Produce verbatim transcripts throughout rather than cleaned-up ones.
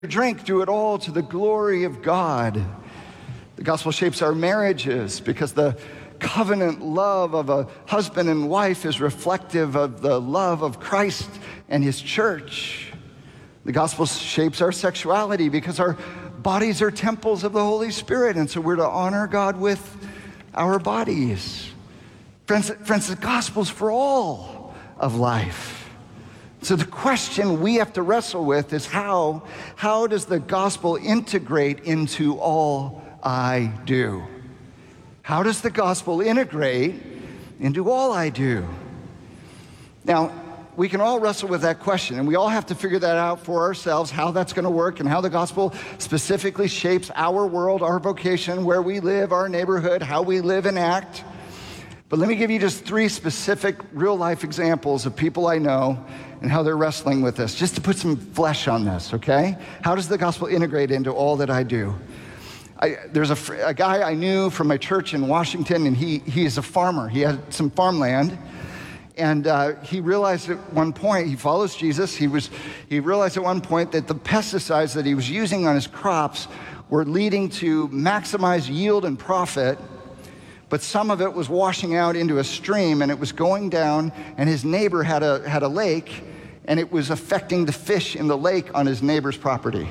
drink, do it all to the glory of God. The gospel shapes our marriages because the covenant love of a husband and wife is reflective of the love of Christ and his church. The gospel shapes our sexuality because our bodies are temples of the Holy Spirit, and so we're to honor God with our bodies. Friends, friends, the gospel's for all of life. So the question we have to wrestle with is how, how does the gospel integrate into all I do? How does the gospel integrate into all I do? Now, we can all wrestle with that question, and we all have to figure that out for ourselves, how that's going to work and how the gospel specifically shapes our world, our vocation, where we live, our neighborhood, how we live and act. But let me give you just three specific real-life examples of people I know and how they're wrestling with this, just to put some flesh on this, okay? How does the gospel integrate into all that I do? I, there's a, a guy I knew from my church in Washington, and he, he is a farmer. He had some farmland, and uh, he realized at one point, he follows Jesus, he, was, he realized at one point that the pesticides that he was using on his crops were leading to maximize yield and profit, but some of it was washing out into a stream, and it was going down, and his neighbor had a, had a lake, and it was affecting the fish in the lake on his neighbor's property.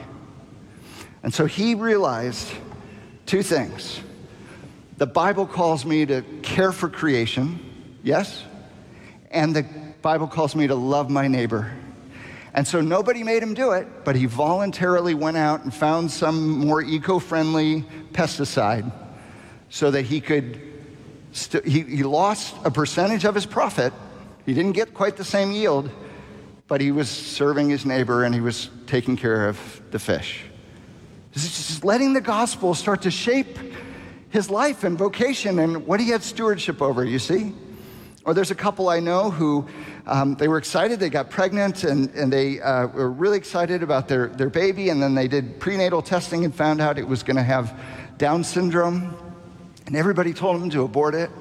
And so he realized two things. The Bible calls me to care for creation, yes, and the Bible calls me to love my neighbor. And so nobody made him do it, but he voluntarily went out and found some more eco-friendly pesticide so that he could, st- he, he lost a percentage of his profit. He didn't get quite the same yield, but he was serving his neighbor and he was taking care of the fish. It's just letting the gospel start to shape his life and vocation and what he had stewardship over, you see? Or there's a couple I know who, um, they were excited, they got pregnant, and, and they uh, were really excited about their, their baby, and then they did prenatal testing and found out it was gonna have Down syndrome, and everybody told them to abort it.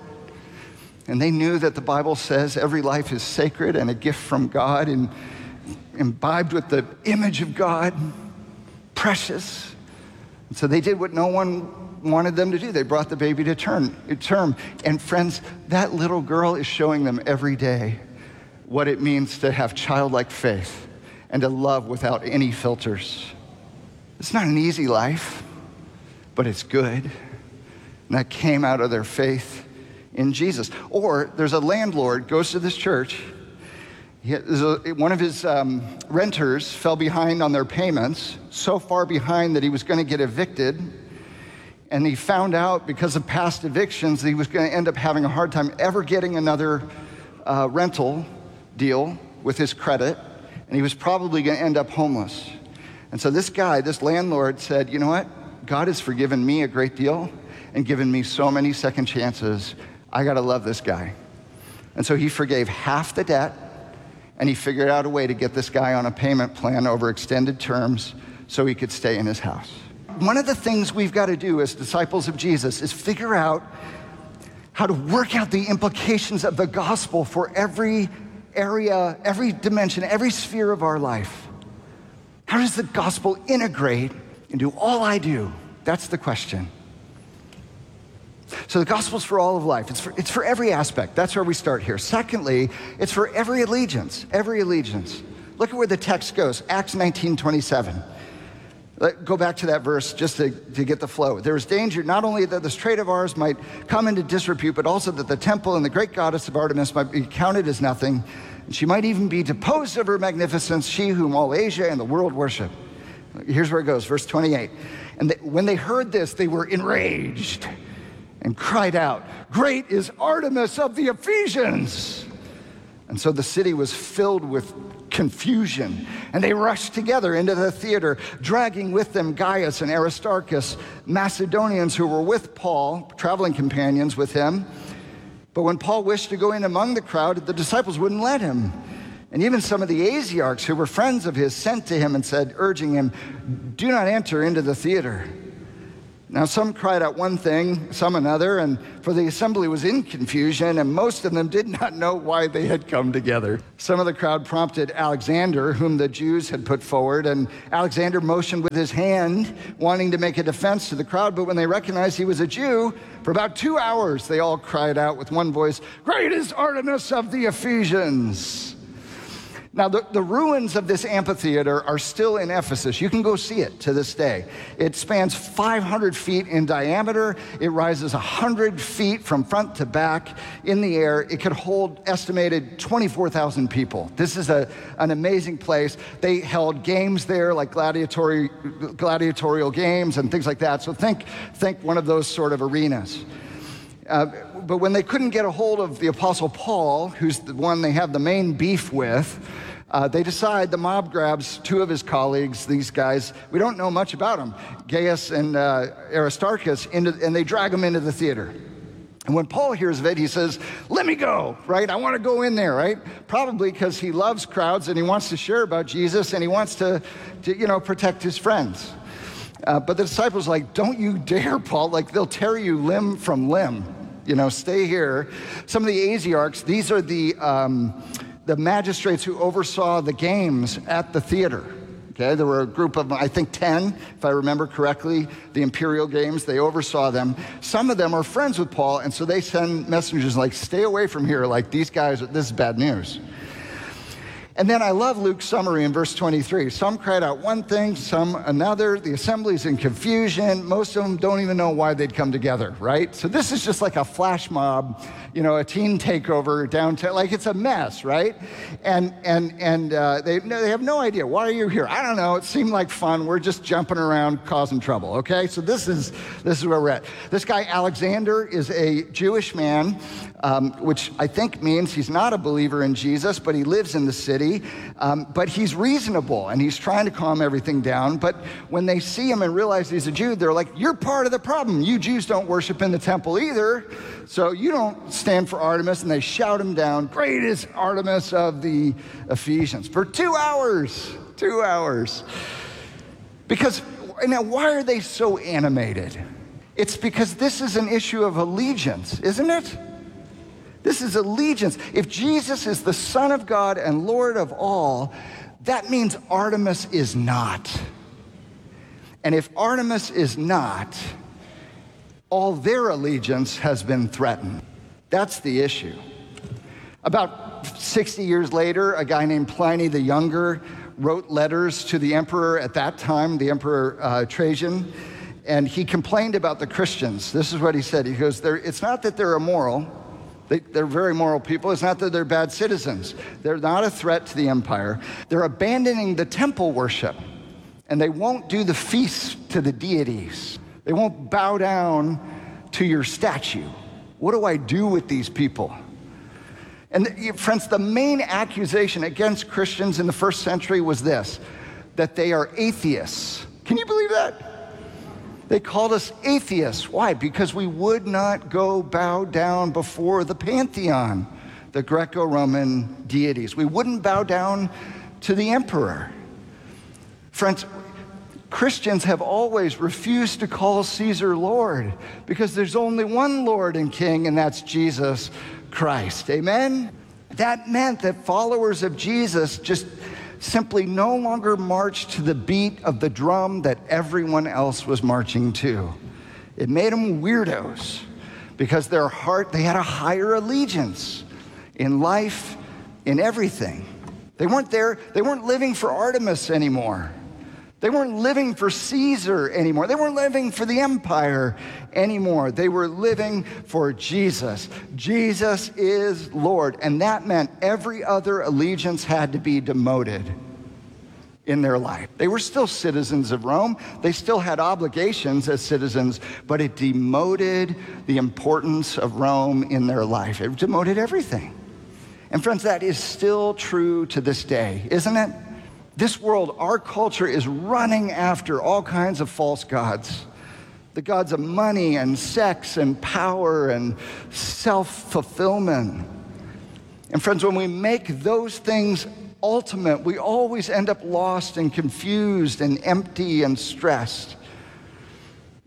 And they knew that the Bible says every life is sacred and a gift from God and imbibed with the image of God, precious. And so they did what no one wanted them to do. They brought the baby to term. term. And friends, that little girl is showing them every day what it means to have childlike faith and to love without any filters. It's not an easy life, but it's good. And that came out of their faith in Jesus. Or there's a landlord, goes to this church. He, a, one of his um, renters fell behind on their payments, so far behind that he was going to get evicted. And he found out because of past evictions that he was going to end up having a hard time ever getting another uh, rental deal with his credit. And he was probably going to end up homeless. And so this guy, this landlord said, you know what? God has forgiven me a great deal and given me so many second chances. I got to love this guy. And so he forgave half the debt, and he figured out a way to get this guy on a payment plan over extended terms so he could stay in his house. One of the things we've got to do as disciples of Jesus is figure out how to work out the implications of the gospel for every area, every dimension, every sphere of our life. How does the gospel integrate into all I do? That's the question. So the gospel's for all of life. It's for, it's for every aspect. That's where we start here. Secondly, it's for every allegiance, every allegiance. Look at where the text goes, Acts nineteen twenty-seven. Let, go back to that verse just to, to get the flow. There was danger not only that this trade of ours might come into disrepute, but also that the temple and the great goddess of Artemis might be counted as nothing, and she might even be deposed of her magnificence, she whom all Asia and the world worship. Here's where it goes, verse twenty-eight. And they, when they heard this, they were enraged and cried out, "Great is Artemis of the Ephesians!" And so the city was filled with confusion, and they rushed together into the theater, dragging with them Gaius and Aristarchus, Macedonians who were with Paul, traveling companions with him. But when Paul wished to go in among the crowd, the disciples wouldn't let him. And even some of the Asiarchs, who were friends of his, sent to him and said, urging him, "Do not enter into the theater." Now, some cried out one thing, some another, and for the assembly was in confusion, and most of them did not know why they had come together. Some of the crowd prompted Alexander, whom the Jews had put forward, and Alexander motioned with his hand, wanting to make a defense to the crowd, but when they recognized he was a Jew, for about two hours they all cried out with one voice, "Great is Artemis of the Ephesians!" Now, the, the ruins of this amphitheater are still in Ephesus. You can go see it to this day. It spans five hundred feet in diameter. It rises one hundred feet from front to back in the air. It could hold estimated twenty-four thousand people. This is a, an amazing place. They held games there, like gladiatory, gladiatorial games and things like that. So think, think one of those sort of arenas. Uh, but when they couldn't get a hold of the Apostle Paul, who's the one they have the main beef with, uh, they decide, the mob grabs two of his colleagues, these guys, we don't know much about them, Gaius and uh, Aristarchus, into, and they drag them into the theater. And when Paul hears of it, he says, "Let me go," right? I want to go in there, right? Probably because he loves crowds and he wants to share about Jesus and he wants to, to you know, protect his friends. Uh, but the disciples are like, "Don't you dare, Paul. Like, they'll tear you limb from limb. You know, stay here." Some of the Asiarchs, these are the, um, the magistrates who oversaw the games at the theater. Okay, there were a group of, I think, ten, if I remember correctly, the imperial games. They oversaw them. Some of them are friends with Paul, and so they send messengers like, "Stay away from here. Like, these guys, this is bad news." And then I love Luke's summary in verse twenty-three. Some cried out one thing, some another. The assembly's in confusion. Most of them don't even know why they'd come together, right? So this is just like a flash mob, you know, a teen takeover downtown. Like, it's a mess, right? And and and uh, they they have no idea. Why are you here? I don't know. It seemed like fun. We're just jumping around causing trouble, okay? So this is this is where we're at. This guy Alexander is a Jewish man, um, which I think means he's not a believer in Jesus, but he lives in the city. Um, but he's reasonable, and he's trying to calm everything down. But when they see him and realize he's a Jew, they're like, "You're part of the problem. You Jews don't worship in the temple either, so you don't stand for Artemis." And they shout him down, "Great is Artemis of the Ephesians," for two hours, two hours. Because, now why are they so animated? It's because this is an issue of allegiance, isn't it? This is allegiance. If Jesus is the Son of God and Lord of all, that means Artemis is not. And if Artemis is not, all their allegiance has been threatened. That's the issue. About sixty years later, a guy named Pliny the Younger wrote letters to the emperor at that time, the Emperor uh, Trajan, and he complained about the Christians. This is what he said. He goes, "It's not that they're immoral. They, they're very moral people. It's not that they're bad citizens. They're not a threat to the empire. They're abandoning the temple worship, and they won't do the feasts to the deities. They won't bow down to your statue. What do I do with these people?" And the, friends, the main accusation against Christians in the first century was this, that they are atheists. Can you believe that? They called us atheists. Why? Because we would not go bow down before the pantheon, the Greco-Roman deities. We wouldn't bow down to the emperor. Friends, Christians have always refused to call Caesar Lord because there's only one Lord and King, and that's Jesus Christ. Amen? That meant that followers of Jesus just simply no longer marched to the beat of the drum that everyone else was marching to. It made them weirdos because their heart, they had a higher allegiance in life, in everything. They weren't there, they weren't living for Artemis anymore. They weren't living for Caesar anymore. They weren't living for the empire anymore. They were living for Jesus. Jesus is Lord. And that meant every other allegiance had to be demoted in their life. They were still citizens of Rome. They still had obligations as citizens, but it demoted the importance of Rome in their life. It demoted everything. And friends, that is still true to this day, isn't it? This world, our culture, is running after all kinds of false gods. The gods of money and sex and power and self-fulfillment. And friends, when we make those things ultimate, we always end up lost and confused and empty and stressed.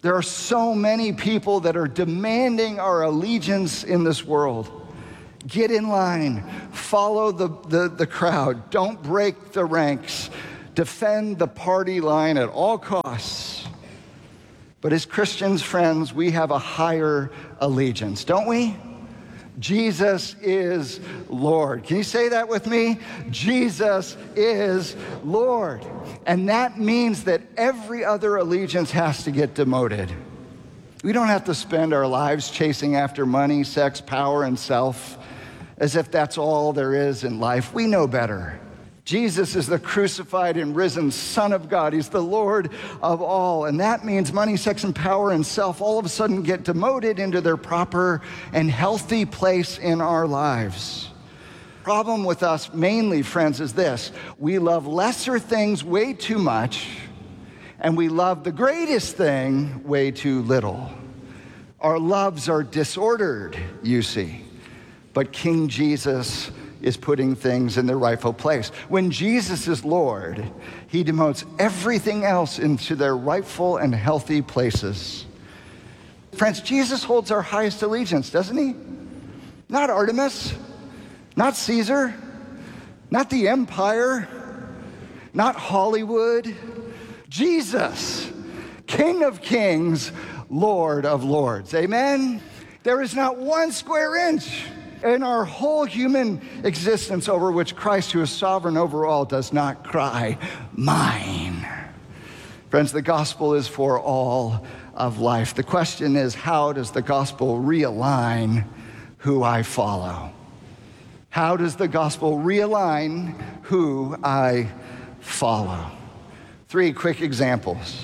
There are so many people that are demanding our allegiance in this world. Get in line, follow the, the, the crowd, don't break the ranks, defend the party line at all costs. But as Christians, friends, we have a higher allegiance, don't we? Jesus is Lord. Can you say that with me? Jesus is Lord. And that means that every other allegiance has to get demoted. We don't have to spend our lives chasing after money, sex, power, and self as if that's all there is in life. We know better. Jesus is the crucified and risen Son of God. He's the Lord of all. And that means money, sex, and power and self all of a sudden get demoted into their proper and healthy place in our lives. Problem with us mainly, friends, is this. We love lesser things way too much, and we love the greatest thing way too little. Our loves are disordered, you see. But King Jesus is putting things in their rightful place. When Jesus is Lord, he demotes everything else into their rightful and healthy places. Friends, Jesus holds our highest allegiance, doesn't he? Not Artemis, not Caesar, not the empire, not Hollywood. Jesus, King of kings, Lord of lords. Amen? There is not one square inch in our whole human existence over which Christ, who is sovereign over all, does not cry, mine. Friends, the gospel is for all of life. The question is, how does the gospel realign who I follow? How does the gospel realign who I follow? Three quick examples.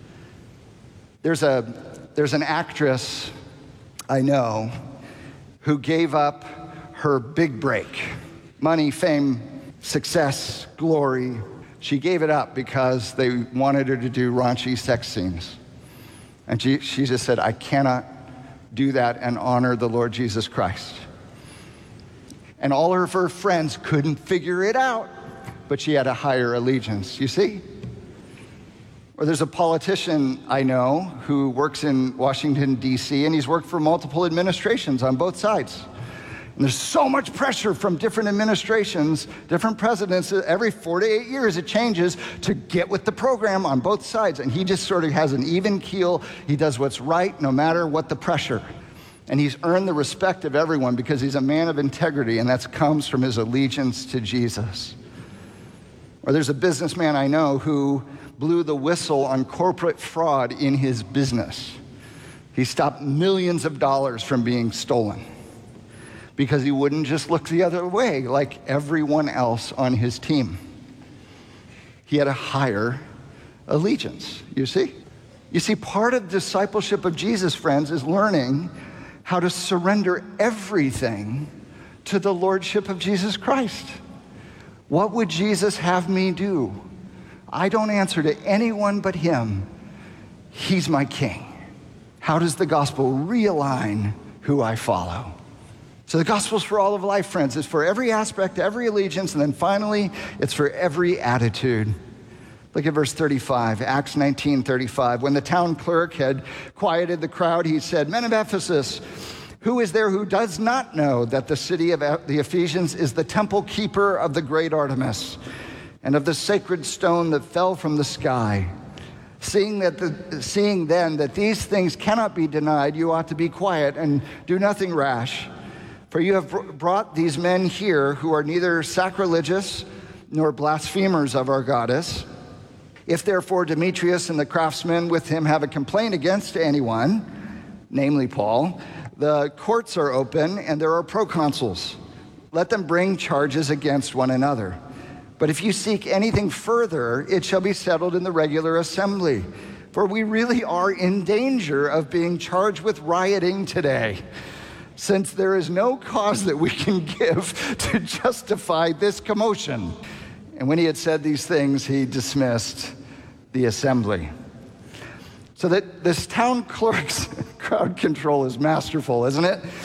There's a, there's an actress I know who gave up her big break. Money, fame, success, glory. She gave it up because they wanted her to do raunchy sex scenes. And she, she just said, I cannot do that and honor the Lord Jesus Christ. And all of her friends couldn't figure it out, but she had a higher allegiance, you see? Or there's a politician I know who works in Washington, D C, and he's worked for multiple administrations on both sides. And there's so much pressure from different administrations, different presidents. Every four to eight years, it changes to get with the program on both sides. And he just sort of has an even keel. He does what's right no matter what the pressure. And he's earned the respect of everyone because he's a man of integrity, and that comes from his allegiance to Jesus. Or there's a businessman I know who blew the whistle on corporate fraud in his business. He stopped millions of dollars from being stolen because he wouldn't just look the other way like everyone else on his team. He had a higher allegiance, you see? You see, part of discipleship of Jesus, friends, is learning how to surrender everything to the lordship of Jesus Christ. What would Jesus have me do? I don't answer to anyone but him. He's my king. How does the gospel realign who I follow? So the gospel's for all of life, friends. It's for every aspect, every allegiance, and then finally, it's for every attitude. Look at verse thirty-five, Acts nineteen thirty-five. When the town clerk had quieted the crowd, he said, Men of Ephesus, who is there who does not know that the city of the Ephesians is the temple keeper of the great Artemis, and of the sacred stone that fell from the sky? Seeing that the, seeing then that these things cannot be denied, you ought to be quiet and do nothing rash. For you have br- brought these men here who are neither sacrilegious nor blasphemers of our goddess. If therefore Demetrius and the craftsmen with him have a complaint against anyone, namely Paul, the courts are open and there are proconsuls. Let them bring charges against one another. But if you seek anything further, it shall be settled in the regular assembly. For we really are in danger of being charged with rioting today, since there is no cause that we can give to justify this commotion. And when he had said these things, he dismissed the assembly. So that this town clerk's crowd control is masterful, isn't it?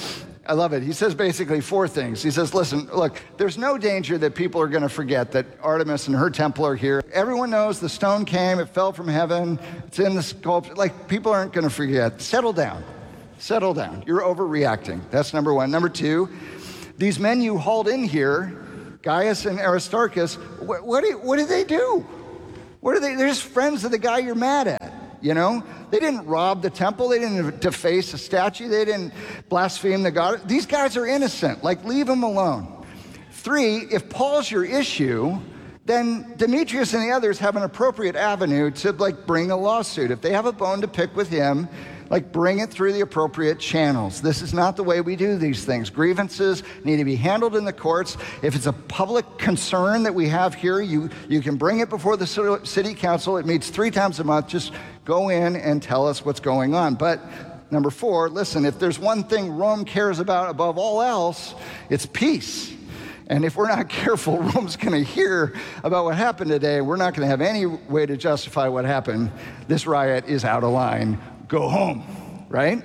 I love it. He says basically four things. He says, listen, look, there's no danger that people are going to forget that Artemis and her temple are here. Everyone knows the stone came, it fell from heaven, it's in the sculpture. Like, people aren't going to forget. Settle down. Settle down. You're overreacting. That's number one. Number two, these men you hauled in here, Gaius and Aristarchus, what, what, do, what did they do? What are they? They're just friends of the guy you're mad at, you know? They didn't rob the temple. They didn't deface a statue. They didn't blaspheme the God. These guys are innocent. Like, leave them alone. Three, if Paul's your issue, then Demetrius and the others have an appropriate avenue to, like, bring a lawsuit. If they have a bone to pick with him, like, bring it through the appropriate channels. This is not the way we do these things. Grievances need to be handled in the courts. If it's a public concern that we have here, you, you can bring it before the city council. It meets three times a month. Just go in and tell us what's going on. But number four, listen, if there's one thing Rome cares about above all else, it's peace. And if we're not careful, Rome's going to hear about what happened today. We're not going to have any way to justify what happened. This riot is out of line. Go home, right?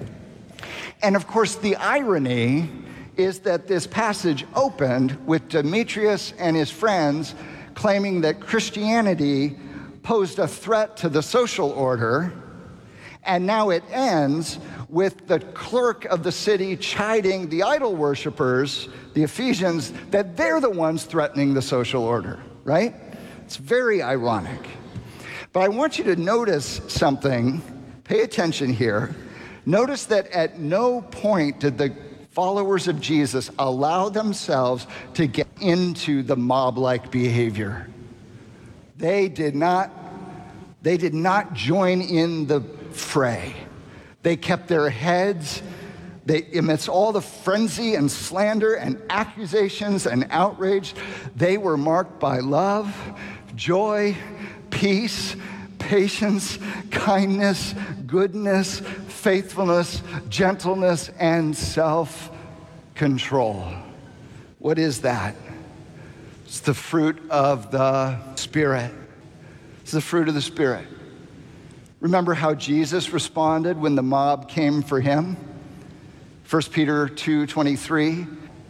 And of course, the irony is that this passage opened with Demetrius and his friends claiming that Christianity posed a threat to the social order, and now it ends with the clerk of the city chiding the idol worshipers, the Ephesians, that they're the ones threatening the social order, right? It's very ironic. But I want you to notice something. Pay attention here. Notice that at no point did the followers of Jesus allow themselves to get into the mob-like behavior. They did not, they did not join in the fray. They kept their heads. They, amidst all the frenzy and slander and accusations and outrage, they were marked by love, joy, peace, patience, kindness, goodness, faithfulness, gentleness, and self-control. What is that? It's the fruit of the Spirit. It's the fruit of the Spirit. Remember how Jesus responded when the mob came for him? First Peter two twenty-three.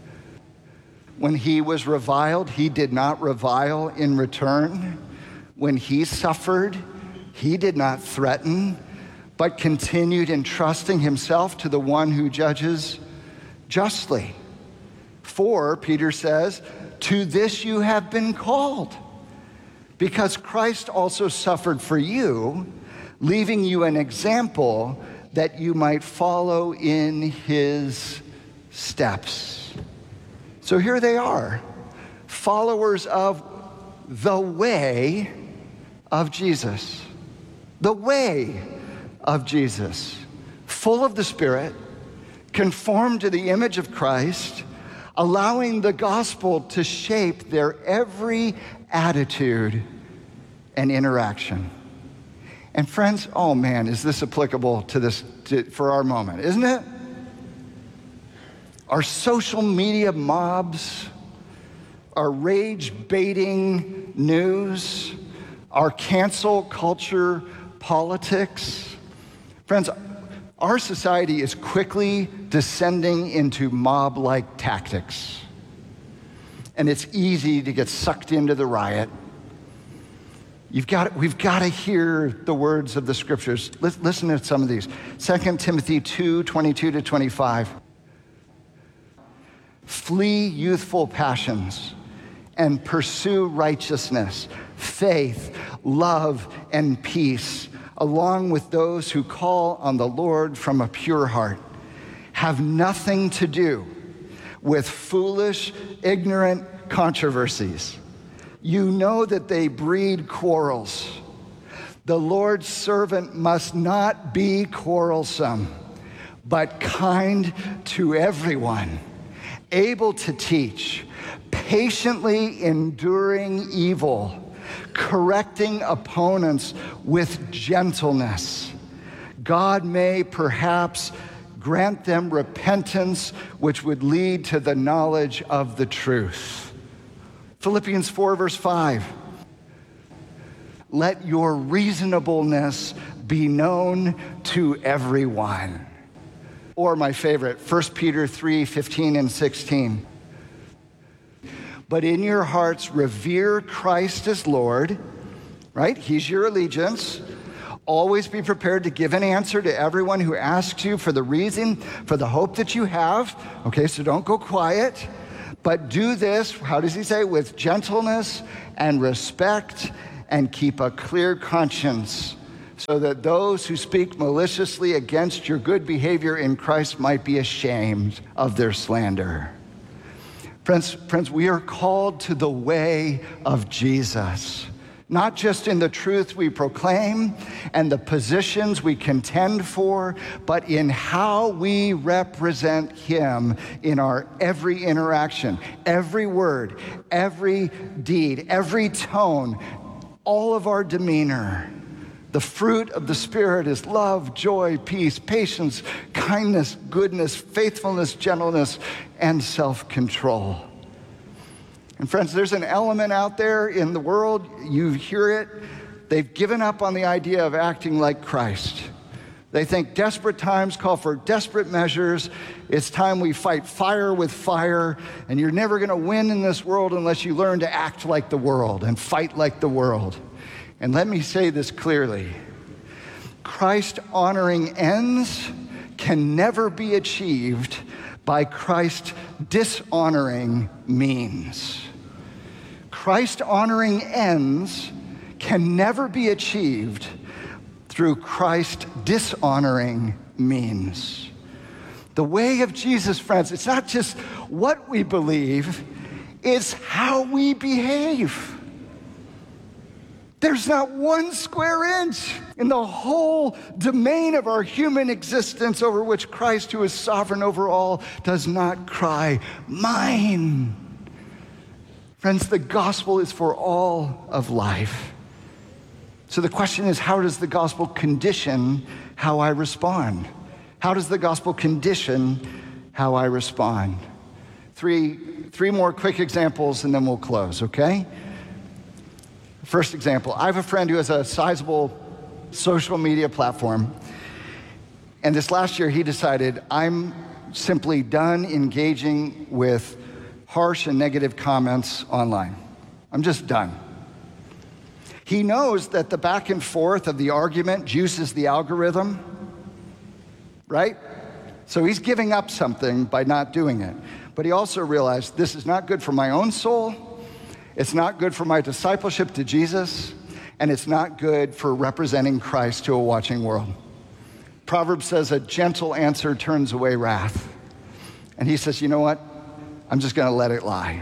When he was reviled, he did not revile in return. When he suffered, he did not threaten, but continued entrusting himself to the one who judges justly. For, Peter says, to this you have been called, because Christ also suffered for you, leaving you an example that you might follow in his steps. So here they are, followers of the way of Jesus. The way of Jesus, full of the Spirit, conformed to the image of Christ, allowing the gospel to shape their every attitude and interaction. And friends, oh man, is this applicable to this to, for our moment, isn't it? Our social media mobs, our rage-baiting news, our cancel culture politics. Friends, our society is quickly descending into mob-like tactics. And it's easy to get sucked into the riot. You've got, we've got to hear the words of the scriptures. Listen to some of these. Second Timothy two twenty-two to twenty-five. Flee youthful passions and pursue righteousness, faith, love, and peace, along with those who call on the Lord from a pure heart. Have nothing to do with foolish, ignorant controversies. You know that they breed quarrels. The Lord's servant must not be quarrelsome, but kind to everyone, able to teach, patiently enduring evil, correcting opponents with gentleness. God may perhaps grant them repentance, which would lead to the knowledge of the truth. Philippians four, verse five. Let your reasonableness be known to everyone. Or my favorite, First Peter three, fifteen and sixteen. But in your hearts, revere Christ as Lord, right? He's your allegiance. Always be prepared to give an answer to everyone who asks you for the reason, for the hope that you have. Okay, so don't go quiet. But do this, how does he say? With gentleness and respect, and keep a clear conscience, so that those who speak maliciously against your good behavior in Christ might be ashamed of their slander. Friends, friends, we are called to the way of Jesus, not just in the truth we proclaim and the positions we contend for, but in how we represent him in our every interaction, every word, every deed, every tone, all of our demeanor. The fruit of the Spirit is love, joy, peace, patience, kindness, goodness, faithfulness, gentleness, and self-control. And friends, there's an element out there in the world, you hear it, they've given up on the idea of acting like Christ. They think desperate times call for desperate measures. It's time we fight fire with fire, and you're never gonna win in this world unless you learn to act like the world and fight like the world. And let me say this clearly. Christ-honoring ends can never be achieved by Christ dishonoring means. Christ-honoring ends can never be achieved through Christ dishonoring means. The way of Jesus, friends, it's not just what we believe, it's how we behave. There's not one square inch in the whole domain of our human existence over which Christ, who is sovereign over all, does not cry, mine. Friends, the gospel is for all of life. So the question is, how does the gospel condition how I respond? How does the gospel condition how I respond? Three, three more quick examples and then we'll close, okay? First example, I have a friend who has a sizable social media platform. And this last year he decided, I'm simply done engaging with harsh and negative comments online. I'm just done. He knows that the back and forth of the argument juices the algorithm, right? So he's giving up something by not doing it. But he also realized this is not good for my own soul. It's not good for my discipleship to Jesus, and it's not good for representing Christ to a watching world. Proverbs says a gentle answer turns away wrath. And he says, you know what? I'm just gonna let it lie.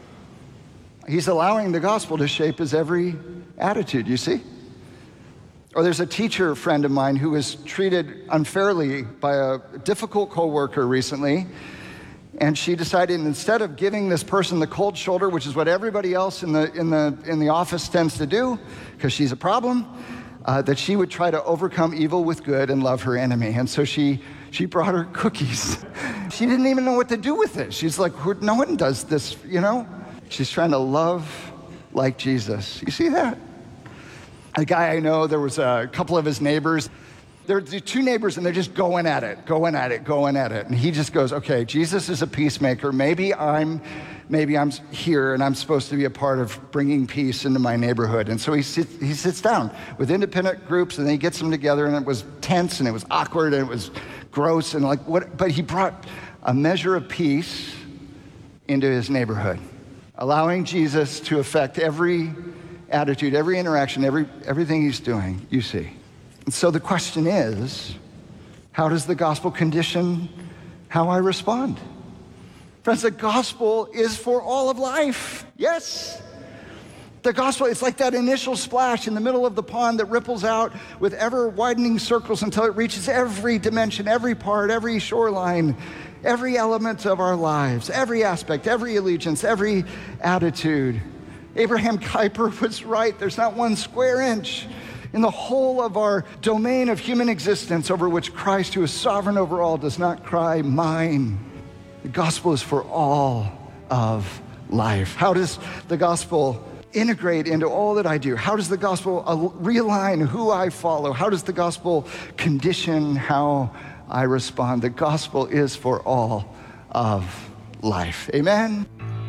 He's allowing the gospel to shape his every attitude, you see? Or there's a teacher friend of mine who was treated unfairly by a difficult coworker recently. And she decided instead of giving this person the cold shoulder, which is what everybody else in the, in the, in the office tends to do, because she's a problem, uh, that she would try to overcome evil with good and love her enemy. And so she, she brought her cookies. She didn't even know what to do with it. She's like, no one does this, you know? She's trying to love like Jesus. You see that? A guy I know, there was a couple of his neighbors. There are two neighbors and they're just going at it, going at it, going at it. And he just goes, okay, Jesus is a peacemaker. Maybe I'm, maybe I'm here and I'm supposed to be a part of bringing peace into my neighborhood. And so he, sit, he sits down with independent groups and he gets them together, and it was tense and it was awkward and it was gross and like what, but he brought a measure of peace into his neighborhood, allowing Jesus to affect every attitude, every interaction, every, everything he's doing, you see. And so the question is, how does the gospel condition how I respond? Friends, the gospel is for all of life. Yes. The gospel, it's like that initial splash in the middle of the pond that ripples out with ever widening circles until it reaches every dimension, every part, every shoreline, every element of our lives, every aspect, every allegiance, every attitude. Abraham Kuyper was right. There's not one square inch in the whole of our domain of human existence over which Christ, who is sovereign over all, does not cry, mine. The gospel is for all of life. How does the gospel integrate into all that I do? How does the gospel realign who I follow? How does the gospel condition how I respond, the gospel is for all of life. Amen?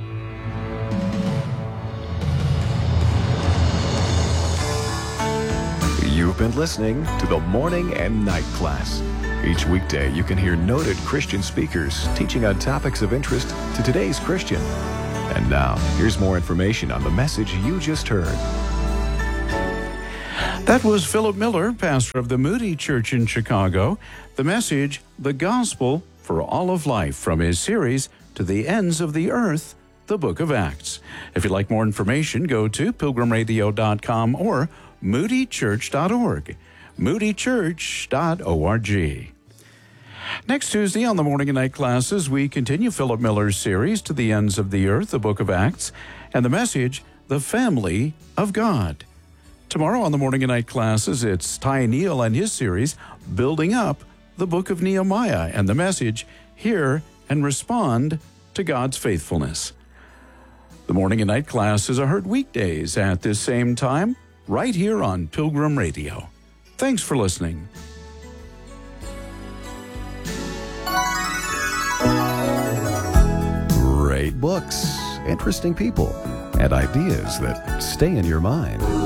You've been listening to the Morning and Night Class. Each weekday, you can hear noted Christian speakers teaching on topics of interest to today's Christian. And now, here's more information on the message you just heard. That was Philip Miller, pastor of the Moody Church in Chicago. The message, The Gospel for All of Life, from his series, To the Ends of the Earth, the Book of Acts. If you'd like more information, go to pilgrim radio dot com or moody church dot org. moody church dot org. Next Tuesday on the Morning and Night Classes, we continue Philip Miller's series, To the Ends of the Earth, the Book of Acts, and the message, The Family of God. Tomorrow on the Morning and Night Classes, it's Ty Neal and his series, Building Up the Book of Nehemiah, and the message, Hear and Respond to God's Faithfulness. The Morning and Night Classes are heard weekdays at this same time, right here on Pilgrim Radio. Thanks for listening. Great books, interesting people, and ideas that stay in your mind.